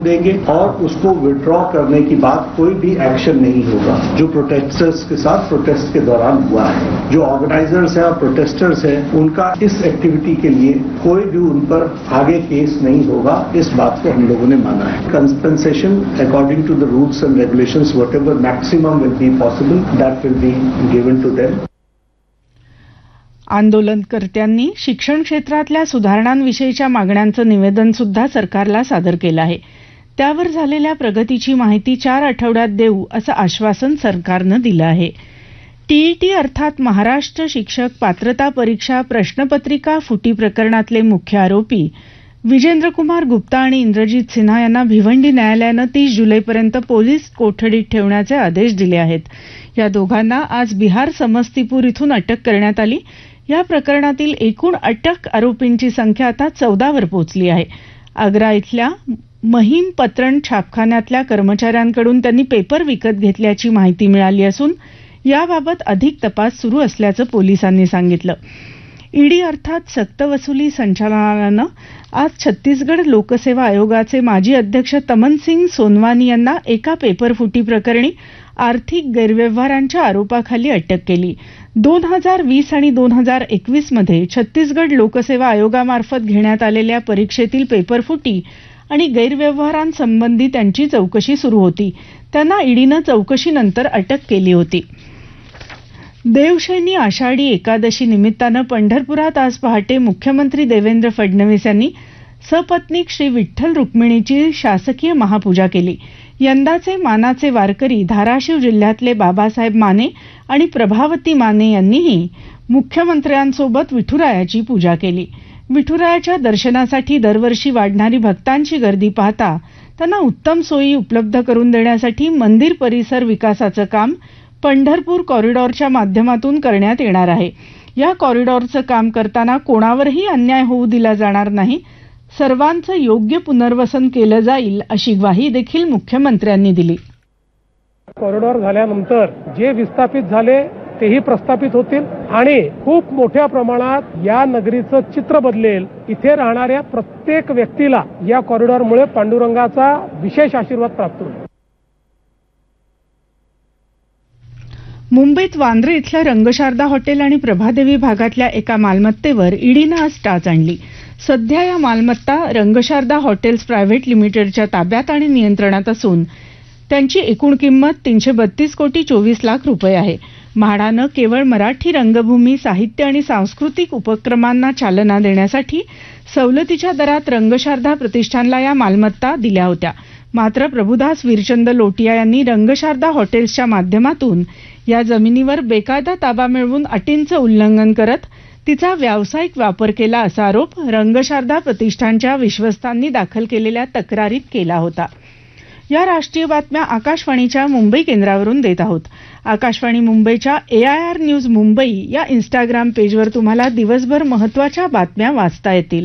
देंगे और उसको विड्रॉ करने की बात कोई भी एक्शन नहीं होगा जो प्रोटेस्टर्स के साथ प्रोटेस्ट के दौरान हुआ है। जो ऑर्गेनाइजर्स हैं और प्रोटेस्टर्स हैं उनका इस एक्टिविटी के लिए कोई भी उन पर आगे केस नहीं होगा, इस बात को हम लोगों ने माना है। Compensation according to the rules end regulations whatever maximum will be possible that will be given to them. आंदोलनकर्त्यांनी शिक्षण क्षेत्रातल्या सुधारणांविषयीच्या मागण्यांचं निवेदन सुद्धा सरकारला सादर केलं आहे. त्यावर झालेल्या प्रगतीची माहिती 4 आठवड्यात देऊ असं आश्वासन सरकारनं दिलं आहे. टीईटी अर्थात महाराष्ट्र शिक्षक पात्रता परीक्षा प्रश्नपत्रिका फुटी प्रकरणातले मुख्य आरोपी विजेंद्र कुमार गुप्ता आणि इंद्रजीत सिन्हा यांना भिवंडी न्यायालयानं 30 जुलैपर्यंत पोलीस कोठडीत ठेवण्याचे आदेश दिले आहेत. या दोघांना आज बिहार समस्तीपूर इथून अटक करण्यात आली. या प्रकरणातील एकूण अटक आरोपींची संख्या आता 14 वर पोहोचली आहे. आग्रा इथल्या महिम पत्रण छापखान्यातल्या कर्मचाऱ्यांकडून त्यांनी पेपर विकत घेतल्याची माहिती मिळाली असून याबाबत अधिक तपास सुरू असल्याचं पोलिसांनी सांगितलं. ईडी अर्थात सक्तवसुली संचालनालयानं आज छत्तीसगड लोकसेवा आयोगाचे माजी अध्यक्ष तमनसिंग सोनवानी यांना एका पेपरफुटी प्रकरणी आर्थिक गैरव्यवहारांच्या आरोपाखाली अटक केली. 2020 आणि 2021 मध्ये छत्तीसगड लोकसेवा आयोगामार्फत घेण्यात आलेल्या परीक्षेतील पेपरफुटी आणि गैरव्यवहारांसंबंधी त्यांची चौकशी सुरू होती. त्यांना ईडीनं चौकशीनंतर अटक केली होती. देवशैनी आषाढी एकादशी निमित्तानं पंढरपुरात आज पहाटे मुख्यमंत्री देवेंद्र फडणवीस यांनी सपत्नीक श्री विठ्ठल रुक्मिणीची शासकीय महापूजा केली. यंदाचे मानाचे वारकरी धाराशिव जिल्ह्यातले बाबासाहेब माने आणि प्रभावती माने यांनीही मुख्यमंत्र्यांसोबत विठुरायाची पूजा केली. विठुरायाच्या दर्शनासाठी दरवर्षी वाढणारी भक्तांची गर्दी पाहता त्यांना उत्तम सोयी उपलब्ध करून देण्यासाठी मंदिर परिसर विकासाचं काम पंढरपूर कॉरिडॉरच्या माध्यमातून करण्यात येणार आहे. या कॉरिडॉरचं काम करताना कोणावरही अन्याय होऊ दिला जाणार नाही. सर्वांचं योग्य पुनर्वसन केलं जाईल अशी ग्वाही देखील मुख्यमंत्र्यांनी दिली. कॉरिडॉर झाल्यानंतर जे विस्थापित झाले तेही प्रस्थापित होतील आणि खूप मोठ्या प्रमाणात या नगरीचं चित्र बदलेल. इथे राहणाऱ्या प्रत्येक व्यक्तीला या कॉरिडॉरमुळे पांडुरंगाचा विशेष आशीर्वाद प्राप्त होईल. मुंबईत वांद्रे इथल्या रंगशारदा हॉटेल आणि प्रभादेवी भागातल्या एका मालमत्तेवर ईडीनं आज टाच आणली. सध्या या मालमत्ता रंगशारदा हॉटेल्स प्रायव्हेट लिमिटेडच्या ताब्यात आणि नियंत्रणात असून त्यांची एकूण किंमत 332 कोटी 24 लाख रुपये आहे. म्हाडानं केवळ मराठी रंगभूमी साहित्य आणि सांस्कृतिक उपक्रमांना चालना देण्यासाठी सवलतीच्या दरात रंगशारदा प्रतिष्ठानला या मालमत्ता दिल्या होत्या. मात्र प्रभुदास वीरचंद लोटिया यांनी रंगशारदा हॉटेल्सच्या माध्यमातून या जमिनीवर बेकायदा ताबा मिळवून अटींचं उल्लंघन करत तिचा व्यावसायिक वापर केला असा आरोप रंगशारदा प्रतिष्ठानच्या विश्वस्तांनी दाखल केलेल्या तक्रारीत केला होता. या राष्ट्रीय बातम्या आकाशवाणीच्या मुंबई केंद्रावरून देत आहोत. आकाशवाणी मुंबईच्या AIR न्यूज मुंबई या इंस्टाग्राम पेजवर तुम्हाला दिवसभर महत्त्वाच्या बातम्या वाचता येतील.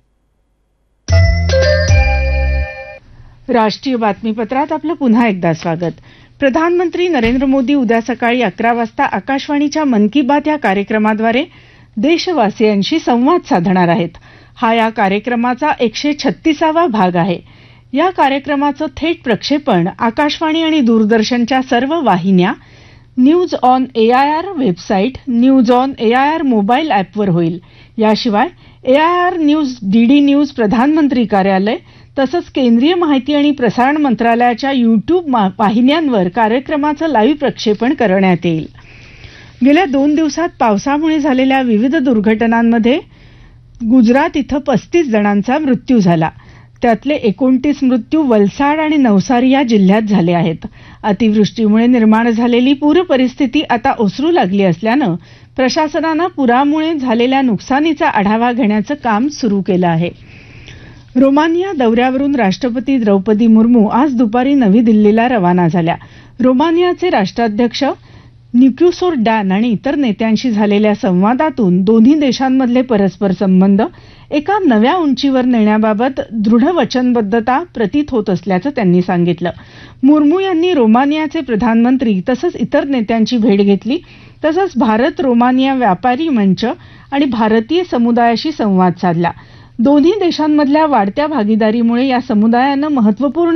राष्ट्रीय बातमीपत्रात आपलं पुन्हा एकदा स्वागत. प्रधानमंत्री नरेंद्र मोदी उद्या सकाळी 11 वाजता आकाशवाणीच्या मन की बात या कार्यक्रमाद्वारे देशवासियांशी संवाद साधणार आहेत. हा या कार्यक्रमाचा 136वा भाग आहे. या कार्यक्रमाचं थेट प्रक्षेपण आकाशवाणी आणि दूरदर्शनच्या सर्व वाहिन्या, news on AIR website, news on AIR mobile ॲपवर होईल. याशिवाय AIR न्यूज, DD न्यूज, प्रधानमंत्री कार्यालय तसंच केंद्रीय माहिती आणि प्रसारण मंत्रालयाच्या YouTube वाहिन्यांवर कार्यक्रमाचं लाईव्ह प्रक्षेपण करण्यात येईल. गेल्या 2 दिवसात पावसामुळे झालेल्या विविध दुर्घटनांमध्ये गुजरात इथं 35 जणांचा मृत्यू झाला. त्यातले 29 मृत्यू वलसाड आणि नवसारी या जिल्ह्यात झाले आहेत. अतिवृष्टीमुळे निर्माण झालेली पूर परिस्थिती आता ओसरू लागली असल्यानं प्रशासनानं पुरामुळे झालेल्या नुकसानीचा आढावा घेण्याचं काम सुरू केलं आहे. रोमानिया दौऱ्यावरून राष्ट्रपती द्रौपदी मुर्मू आज दुपारी नवी दिल्लीला रवाना झाल्या. रोमानियाचे राष्ट्राध्यक्ष निक्युसोर डॅन आणि इतर नेत्यांशी झालेल्या संवादातून दोन्ही देशांमधले परस्पर संबंध एका नव्या उंचीवर नेण्याबाबत दृढ वचनबद्धता प्रतीत होत असल्याचं त्यांनी सांगितलं. मुर्मू यांनी रोमानियाचे प्रधानमंत्री तसंच इतर नेत्यांची भेट घेतली. तसंच भारत रोमानिया व्यापारी मंच आणि भारतीय समुदायाशी संवाद साधला. दोन्ही देशांमधल्या वाढत्या भागीदारीमुळे या समुदायानं महत्त्वपूर्ण